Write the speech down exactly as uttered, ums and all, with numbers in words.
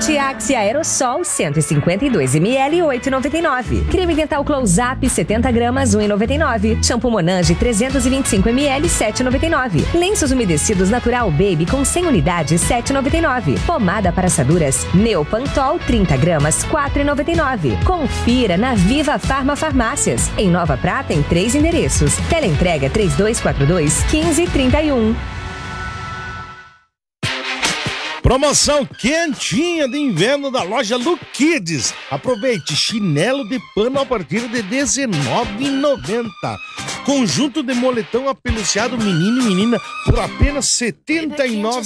Desodorante Axe Aerosol cento e cinquenta e dois mililitros, oito reais e noventa e nove centavos. Creme dental Close-Up setenta gramas, um real e noventa e nove centavos. Shampoo Monange trezentos e vinte e cinco mililitros, sete reais e noventa e nove centavos. Lenços umedecidos Natural Baby com cem unidades, sete reais e noventa e nove centavos. Pomada para assaduras Neopantol trinta gramas, quatro reais e noventa e nove centavos. Confira na Viva Farma Farmácias. Em Nova Prata, em três endereços. Teleentrega três dois quatro dois, um cinco três um. Promoção quentinha de inverno da loja Look Kids. Aproveite, chinelo de pano a partir de dezenove reais e noventa centavos. Conjunto de moletom apeluciado menino e menina por apenas setenta e nove reais.